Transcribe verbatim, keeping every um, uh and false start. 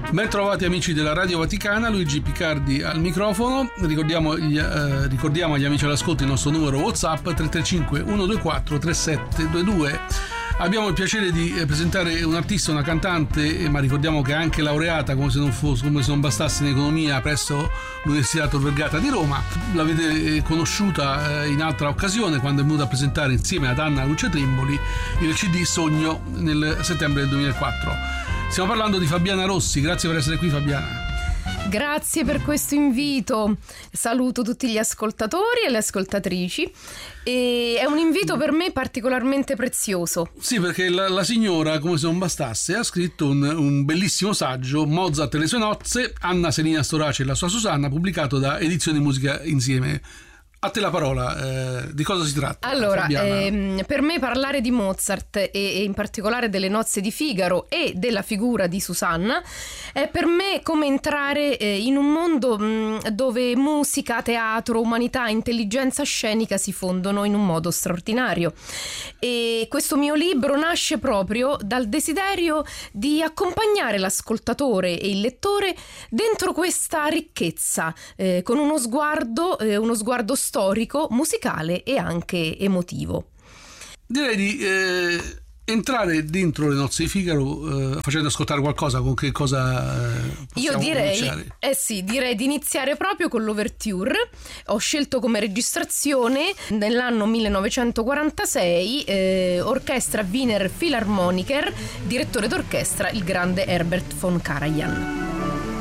Ben trovati amici della Radio Vaticana, Luigi Picardi al microfono. Ricordiamo, gli, eh, ricordiamo agli amici all'ascolto il nostro numero WhatsApp tre tre cinque uno due quattro tre sette due due. Abbiamo il piacere di presentare un artista, una cantante, ma ricordiamo che è anche laureata, come se non fosse, come se non bastasse, in economia presso l'Università Tor Vergata di Roma. L'avete conosciuta in altra occasione quando è venuta a presentare insieme ad Anna Luce Trimboli il C D Sogno nel settembre del duemilaquattro. Stiamo parlando di Fabiana Rossi. Grazie per essere qui, Fabiana. Grazie per questo invito, saluto tutti gli ascoltatori e le ascoltatrici, e è un invito per me particolarmente prezioso. Sì, perché la, la signora, come se non bastasse, ha scritto un, un bellissimo saggio, Mozart e le sue nozze, Anna Selina Storace e la sua Susanna, pubblicato da Edizioni Musica Insieme. A te la parola, eh, di cosa si tratta? Allora, ehm, per me parlare di Mozart e, e in particolare delle nozze di Figaro e della figura di Susanna è per me come entrare eh, in un mondo mh, dove musica, teatro, umanità, intelligenza scenica si fondono in un modo straordinario. E questo mio libro nasce proprio dal desiderio di accompagnare l'ascoltatore e il lettore dentro questa ricchezza, eh, con uno sguardo, eh, uno sguardo storico, musicale e anche emotivo. Direi di eh, entrare dentro le nozze di Figaro eh, facendo ascoltare qualcosa. Con che cosa eh, Io direi eh sì, direi di iniziare proprio con l'Ouverture. Ho scelto come registrazione nell'anno millenovecentoquarantasei eh, orchestra Wiener Philharmoniker, direttore d'orchestra il grande Herbert von Karajan.